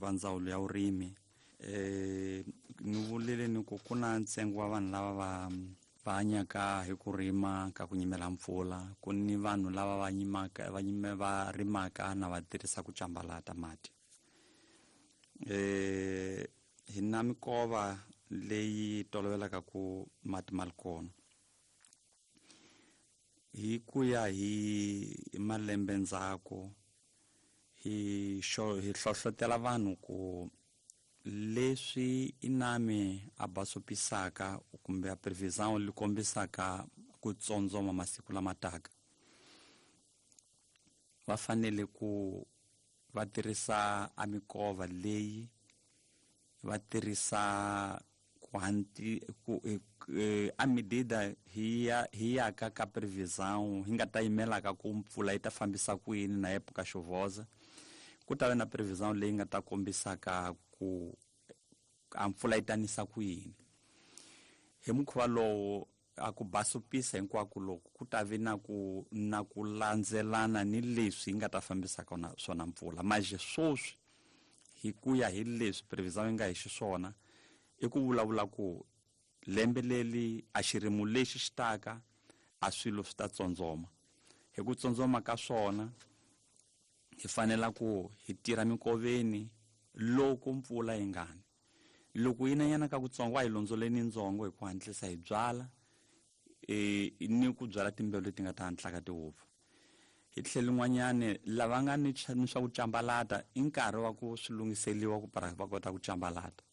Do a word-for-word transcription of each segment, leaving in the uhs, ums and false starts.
va ndzawulo ya vurimi eh ni vulele ni ku kuna ntsengo wa vanhu lava va va hanyaka hi ku rima ka ku nyimela mpfula ku ni vanhu lava va nyimaka va nyime va rimaka na va tirhisa ku cambalata mati eh hi na mikova leyi tolovelaka ku mati malikona hi ku ya hi malembe ndzhaku hi xo hi hlohlotela vanhu ku leswi inami abasopisaka kumbe a previsão li kombisaka ku tsondzoma masiku lama taka va fanele ku va tirhisa a mikova leyi va tirhisa quanti ku a medida hi ya hi ya ka ka previsão hi nga ta yimela ka ku mpfula yi ta fambisa ku yini na epoca chuvosa ku ta va na previsão leyi nga ta kombisaka ku a mpfula yi ta nisa ku yini hi mukhuva lowu a ku basopisa hinkwako loko ku ta vi na ku na ku landzelana ni leswi yi nga ta fambisaka na swona mpfula maje swoswi hi ku ya hi leswi previsão yi nga hi xiswona i ku vulavula ku lembe leli a xirimo lexi xitaka a swilo swi ta tsondzoma hi ku tsondzoma ka swona hi fanela ku hi tirha mikoveni loko mpfula yi ngani loko yina yana ka ku tsongo hi londzoleni ndzongo hi ku hantlisa hi byala e ni ku byala timbewu leti nga ta hantla ka tihuva hi tlhelo n'wanyane lava nga ni swa ku cambalata i nkarhi wa ku swilungiseliwa ku para va kota ku cambalata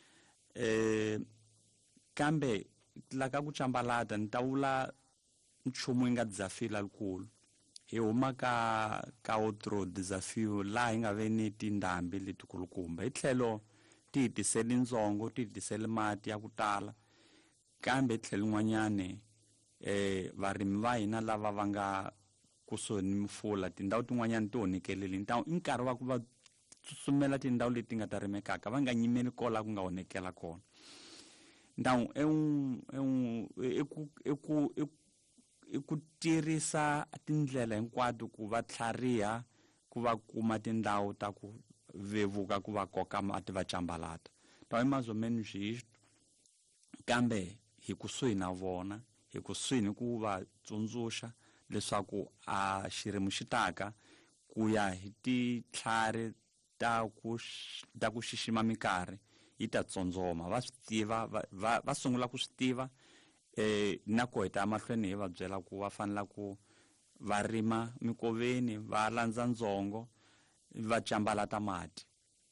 eh kambe la ka ku cambalata ni ta vula nchumu yi nga desafio lalikulu hi huma ka ka outro desafio laha hi nga ve ni tindhambi letikulukumba hi tlhelo ti hi tiseli ndzongo ti hi tiseli mati ya ku tala kambe tlhelo n'wanyane eh varimi va hina lava va nga kusuhi ni mpfula tindhawu tin'wanyana ti onekeleli ntawu i nkarhi wa ku va tsutsumela tindhawu leti nga ta rimekaka va nga nyimeli kola ku nga onekela kona ndawu e un e un eku eku eku tirhisa tindlela hinkwato ku va tlhariha ku va kuma tindhawu ta ku vevuka ku va koka mati va cambalata tawu mais ou menos isto kambe hi kusuhi na vona hi kusuhi ni ku va tsundzuxa leswaku a xirimo xitaka ku ya hi titlhari ta ku ta ku xixima mikarhi yi ta tsondzoma va swi tiva va va sungula ku swi tiva eh na ku heta mahlweni hi va byela ku va fanela ku va rima mikoveni va landza ndzongo va cambalata mati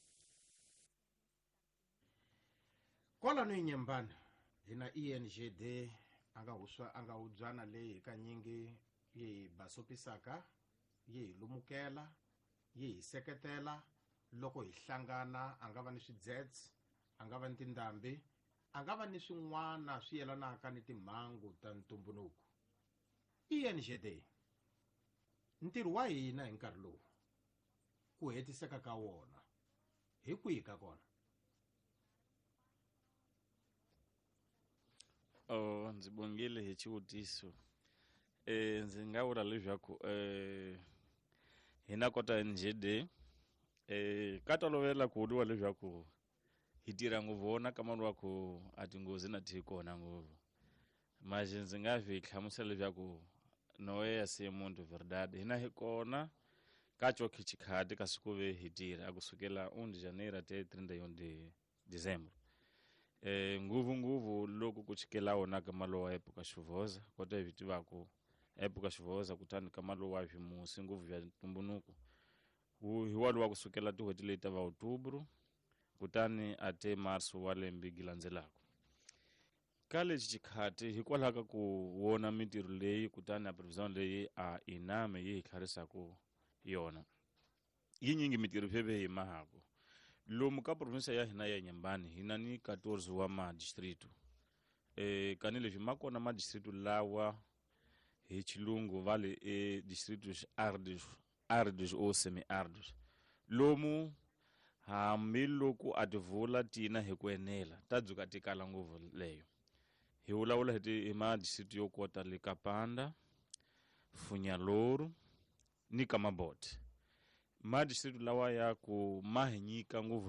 kwalano enyembani hi na E N G D anga huswa anga udzana leyi ka nyingi yi basopisaka yi lumukela yi seketela loko hi hlangana anga va ni swidzets anga va ni tindhambi anga va ni swin'wana swi yelanaka ni timhangu ta ntumbuluko E N G D ntirho wa hina hi nkarhi lowu ku hetiseka ka wona hi kwihi ka kona oh ndzi bongile hi xivutiso eh ndzi nga vula leswaku eh hina kota N G D eh ka tolovela ku vuriwa leswaku hi tirha ngopfu vona ka mali wa ku a tinghozi na ti kona ngopfu manje ndzi nga vi hlamusela leswaku noe ya se muntu verdade hina hi kona ka choki chikhadi ka siku ve hi tirha kusukela on January te thirty de December eh nguvu nguvu loko ku chikela wona ka malo wa epoca chuvosa kota hi tivako epoca chuvosa kutani ka malo wa ximusi nguvu ya ntumbunuko hi walo wa kusukela ti hoti leta va October kutani ate Marso wa lembe gilandzelako ka lexi chikhati hi kwalaka ku wona mitirho leyi kutani a prevision leyi a iname yi kharisa ku yona yi nyingi mitirho phebe hi mahako lomu ka province ya hina ya Nyembani hina ni fourteen wa ma district eh kanile makona ma district lawa hi chilungu vale e district aridos aridos o semi aridos lomu hambi loko advula tina hi ku enela ta dzuka tikala nguvu leyo hi ulawula hi ma district yo kota le Kapanda Funyaloro ni Kamabot ma district lawa ya ku mahinyika nguvu